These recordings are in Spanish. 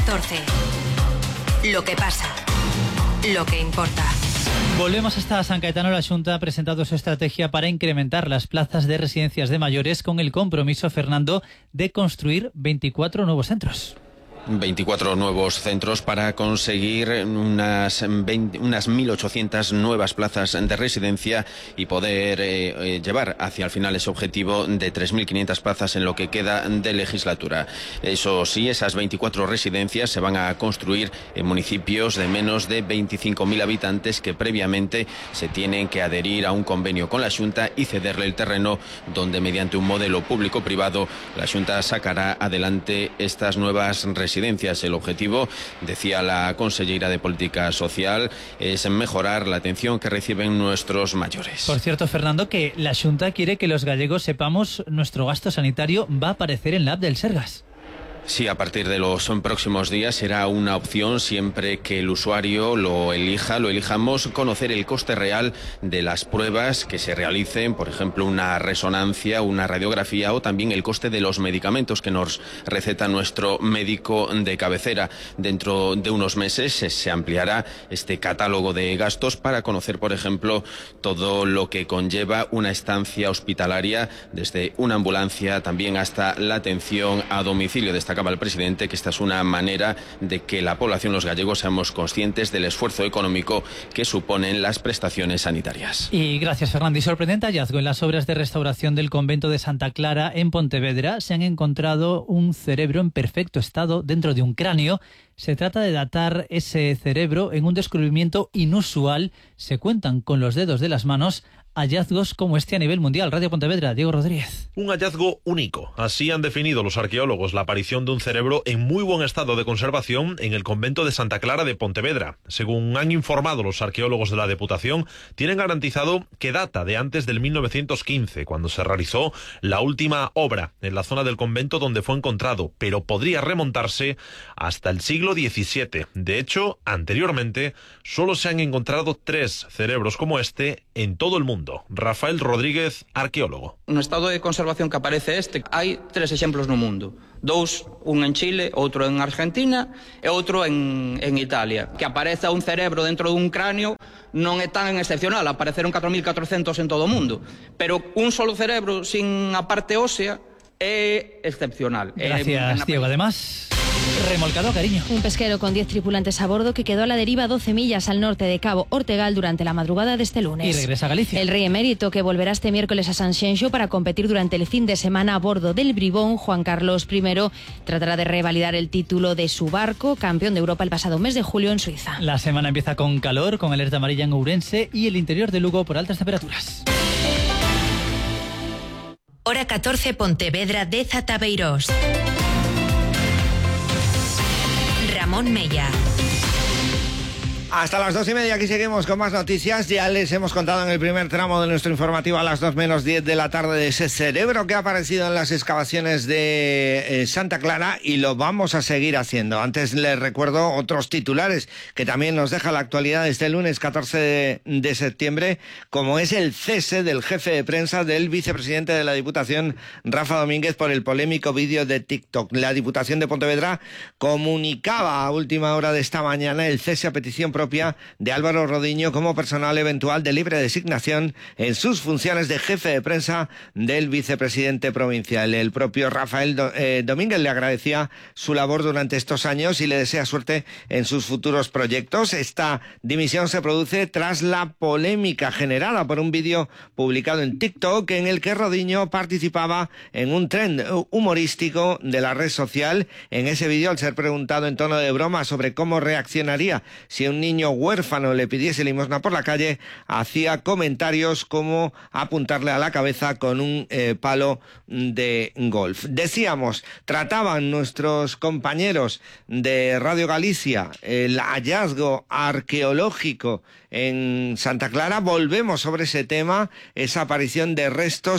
14. Lo que pasa. Lo que importa. Volvemos hasta San Caetano. La Xunta ha presentado su estrategia para incrementar las plazas de residencias de mayores con el compromiso, Fernando, de construir 24 nuevos centros. 24 nuevos centros para conseguir unas 1.800 nuevas plazas de residencia y poder llevar hacia el final ese objetivo de 3.500 plazas en lo que queda de legislatura. Eso sí, esas 24 residencias se van a construir en municipios de menos de 25.000 habitantes que previamente se tienen que adherir a un convenio con la Xunta y cederle el terreno donde, mediante un modelo público-privado, la Xunta sacará adelante estas nuevas residencias. El objetivo, decía la consellera de Política Social, es mejorar la atención que reciben nuestros mayores. Por cierto, Fernando, que la Xunta quiere que los gallegos sepamos nuestro gasto sanitario va a aparecer en la app del Sergas. Sí, a partir de los próximos días será una opción siempre que el usuario lo elijamos, conocer el coste real de las pruebas que se realicen, por ejemplo, una resonancia, una radiografía o también el coste de los medicamentos que nos receta nuestro médico de cabecera. Dentro de unos meses se ampliará este catálogo de gastos para conocer, por ejemplo, todo lo que conlleva una estancia hospitalaria, desde una ambulancia también hasta la atención a domicilio. Destacaba el presidente que esta es una manera de que la población, los gallegos, seamos conscientes del esfuerzo económico que suponen las prestaciones sanitarias. Y gracias, Fernando. Y sorprendente hallazgo: en las obras de restauración del convento de Santa Clara en Pontevedra se han encontrado un cerebro en perfecto estado dentro de un cráneo. Se trata de datar ese cerebro en un descubrimiento inusual. Se cuentan con los dedos de las manos hallazgos como este a nivel mundial. Radio Pontevedra, Diego Rodríguez. Un hallazgo único. Así han definido los arqueólogos la aparición de un cerebro en muy buen estado de conservación en el convento de Santa Clara de Pontevedra. Según han informado los arqueólogos de la Deputación, tienen garantizado que data de antes del 1915, cuando se realizó la última obra en la zona del convento donde fue encontrado, pero podría remontarse hasta el siglo XVII. De hecho, anteriormente solo se han encontrado 3 cerebros como este en todo el mundo. Rafael Rodríguez, arqueólogo. No estado de conservación que aparece hai 3 exemplos no mundo. 2, un en Chile, outro en Argentina e outro en Italia. Que apareza un cerebro dentro dun cráneo non é tan excepcional, apareceron 4.400 en todo o mundo, pero un solo cerebro sin a parte ósea é excepcional. Gracias, Diego. Además, remolcado a Cariño. Un pesquero con 10 tripulantes a bordo que quedó a la deriva 12 millas al norte de Cabo Ortegal durante la madrugada de este lunes. Y regresa a Galicia. El rey emérito, que volverá este miércoles a Sanxenxo para competir durante el fin de semana a bordo del Bribón, Juan Carlos I, tratará de revalidar el título de su barco, campeón de Europa el pasado mes de julio en Suiza. La semana empieza con calor, con alerta amarilla en Ourense y el interior de Lugo por altas temperaturas. Hora 14, Pontevedra, Deza, Tabeirós. Ramón Mella. Hasta las 2:30 aquí seguimos con más noticias. Ya les hemos contado en el primer tramo de nuestro informativo a las 2 menos 10 de la tarde de ese cerebro que ha aparecido en las excavaciones de Santa Clara, y lo vamos a seguir haciendo. Antes les recuerdo otros titulares que también nos deja la actualidad este lunes 14 de septiembre, como es el cese del jefe de prensa del vicepresidente de la Diputación, Rafa Domínguez, por el polémico vídeo de TikTok. La Diputación de Pontevedra comunicaba a última hora de esta mañana el cese a petición propia de Álvaro Rodiño como personal eventual de libre designación en sus funciones de jefe de prensa del vicepresidente provincial. El propio Rafael Domínguez le agradecía su labor durante estos años y le desea suerte en sus futuros proyectos. Esta dimisión se produce tras la polémica generada por un vídeo publicado en TikTok en el que Rodiño participaba en un trend humorístico de la red social. En ese vídeo, al ser preguntado en tono de broma sobre cómo reaccionaría si un niño huérfano le pidiese limosna por la calle, hacía comentarios como apuntarle a la cabeza con un palo de golf. Decíamos, trataban nuestros compañeros de Radio Galicia el hallazgo arqueológico en Santa Clara. Volvemos sobre ese tema, esa aparición de restos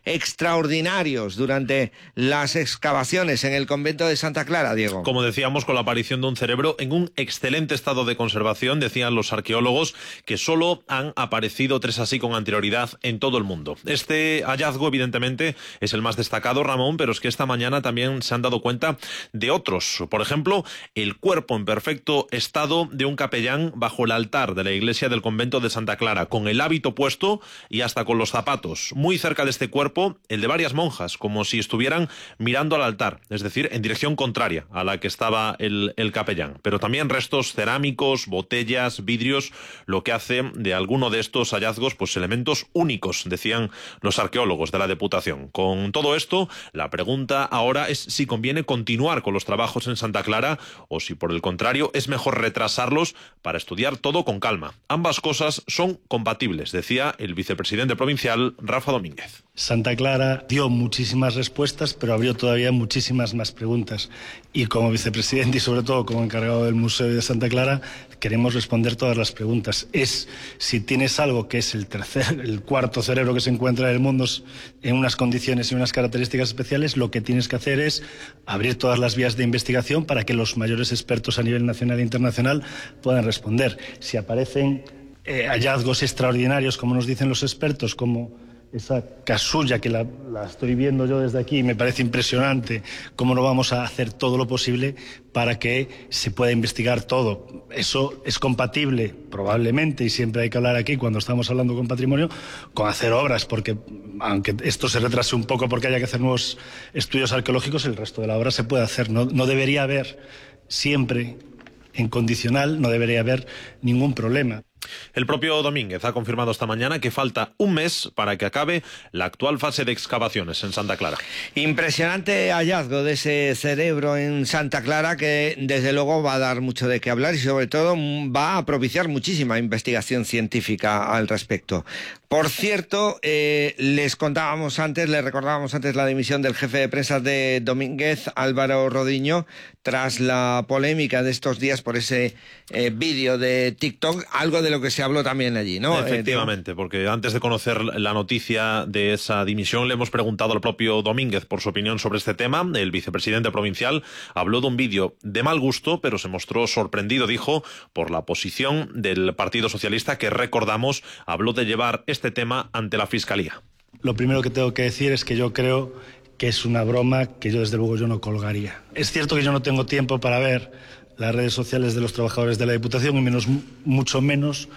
extraordinarios durante las excavaciones en el convento de Santa Clara, Diego. Como decíamos, con la aparición de un cerebro en un excelente estado de conservación, decían los arqueólogos que solo han aparecido 3 así con anterioridad en todo el mundo. Este hallazgo, evidentemente, es el más destacado, Ramón, pero es que esta mañana también se han dado cuenta de otros. Por ejemplo, el cuerpo en perfecto estado de un capellán bajo el altar de la iglesia del convento de Santa Clara, con el hábito puesto y hasta con los zapatos. Muy cerca de este cuerpo, el de varias monjas, como si estuvieran mirando al altar, es decir, en dirección contraria a la que estaba el capellán. Pero también restos cerámicos, botellas, vidrios, lo que hace de alguno de estos hallazgos pues elementos únicos, decían los arqueólogos de la Diputación. Con todo esto, la pregunta ahora es si conviene continuar con los trabajos en Santa Clara o si por el contrario es mejor retrasarlos para estudiar todo con calma. Ambas cosas son compatibles, decía el vicepresidente provincial Rafa Domínguez. Santa Clara dio muchísimas respuestas, pero abrió todavía muchísimas más preguntas. Y como vicepresidente y sobre todo como encargado del Museo de Santa Clara, queremos responder todas las preguntas. Es si tienes algo que es el cuarto cerebro que se encuentra en el mundo en unas condiciones y unas características especiales, lo que tienes que hacer es abrir todas las vías de investigación para que los mayores expertos a nivel nacional e internacional puedan responder. Si aparecen hallazgos extraordinarios, como nos dicen los expertos, como esa casulla que la estoy viendo yo desde aquí, me parece impresionante, cómo no vamos a hacer todo lo posible para que se pueda investigar todo. Eso es compatible, probablemente, y siempre hay que hablar aquí cuando estamos hablando con patrimonio, con hacer obras, porque aunque esto se retrase un poco porque haya que hacer nuevos estudios arqueológicos, el resto de la obra se puede hacer. No debería haber siempre, en condicional, no debería haber ningún problema. El propio Domínguez ha confirmado esta mañana que falta un mes para que acabe la actual fase de excavaciones en Santa Clara. Impresionante hallazgo de ese cerebro en Santa Clara que desde luego va a dar mucho de qué hablar y sobre todo va a propiciar muchísima investigación científica al respecto. Por cierto, les recordábamos antes la dimisión del jefe de prensa de Domínguez, Álvaro Rodiño, tras la polémica de estos días por ese vídeo de TikTok, algo de lo que se habló también allí, ¿no? Efectivamente, porque antes de conocer la noticia de esa dimisión le hemos preguntado al propio Domínguez por su opinión sobre este tema. El vicepresidente provincial habló de un vídeo de mal gusto, pero se mostró sorprendido, dijo, por la posición del Partido Socialista, que recordamos habló de llevar este tema ante la Fiscalía. Lo primero que tengo que decir es que yo creo que es una broma que yo desde luego yo no colgaría. Es cierto que yo no tengo tiempo para ver las redes sociales de los trabajadores de la Diputación y mucho menos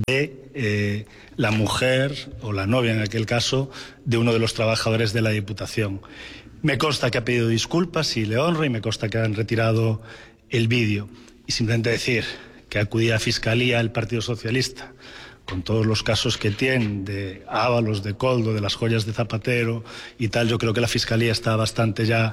de la mujer o la novia, en aquel caso, de uno de los trabajadores de la Diputación. Me consta que ha pedido disculpas y le honro, y me consta que han retirado el vídeo. Y simplemente decir que acudía a Fiscalía el Partido Socialista con todos los casos que tienen de Ábalos, de Coldo, de las joyas de Zapatero y tal, yo creo que la Fiscalía está bastante ya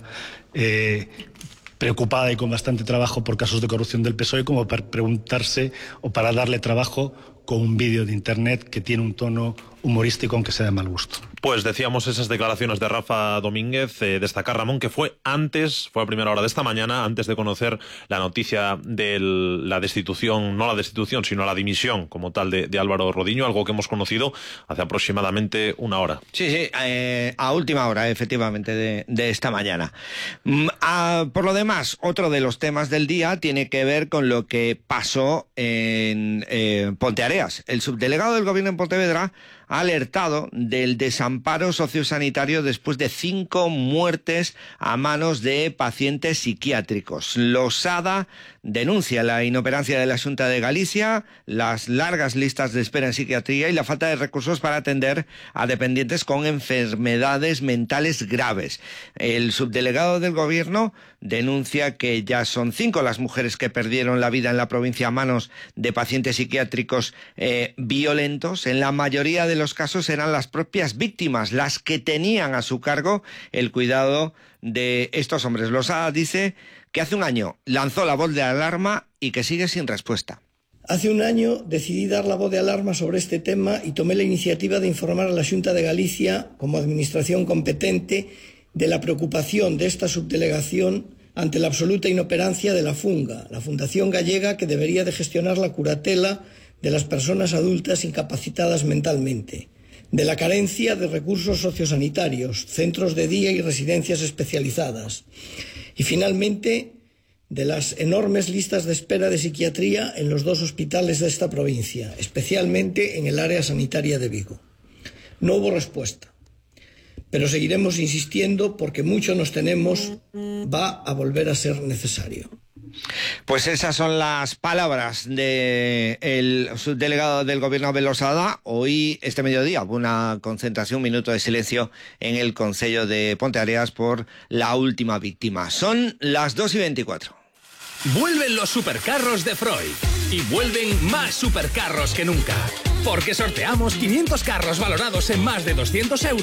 preocupada y con bastante trabajo por casos de corrupción del PSOE como para preguntarse o para darle trabajo con un vídeo de internet que tiene un tono humorístico, aunque sea de mal gusto. Pues decíamos esas declaraciones de Rafa Domínguez, destacar, Ramón, que fue a primera hora de esta mañana, antes de conocer la noticia de la destitución, no la destitución, sino la dimisión como tal de Álvaro Rodiño, algo que hemos conocido hace aproximadamente una hora. Sí, a última hora, efectivamente, de esta mañana. Por lo demás, otro de los temas del día tiene que ver con lo que pasó en Ponteareas. El subdelegado del Gobierno en Pontevedra ha alertado del desamparo sociosanitario después de 5 muertes a manos de pacientes psiquiátricos. Losada denuncia la inoperancia de la Xunta de Galicia, las largas listas de espera en psiquiatría y la falta de recursos para atender a dependientes con enfermedades mentales graves. El subdelegado del Gobierno denuncia que ya son 5 las mujeres que perdieron la vida en la provincia a manos de pacientes psiquiátricos violentos. En la mayoría de los casos eran las propias víctimas las que tenían a su cargo el cuidado de estos hombres. Losada dice que hace un año lanzó la voz de alarma y que sigue sin respuesta. Hace un año decidí dar la voz de alarma sobre este tema y tomé la iniciativa de informar a la Xunta de Galicia, como administración competente, de la preocupación de esta subdelegación ante la absoluta inoperancia de la FUNGA, la Fundación Gallega que debería de gestionar la curatela de las personas adultas incapacitadas mentalmente. de la carencia de recursos sociosanitarios, centros de día y residencias especializadas. Y finalmente, de las enormes listas de espera de psiquiatría en los 2 hospitales de esta provincia, especialmente en el área sanitaria de Vigo. No hubo respuesta, pero seguiremos insistiendo porque mucho nos tememos va a volver a ser necesario. Pues esas son las palabras del subdelegado del Gobierno Abel Osada. Hoy, este mediodía, hubo una concentración, un minuto de silencio en el Concello de Ponteareas por la última víctima. Son las 2:24. Vuelven los supercarros de Freud y vuelven más supercarros que nunca, porque sorteamos 500 carros valorados en más de 200 euros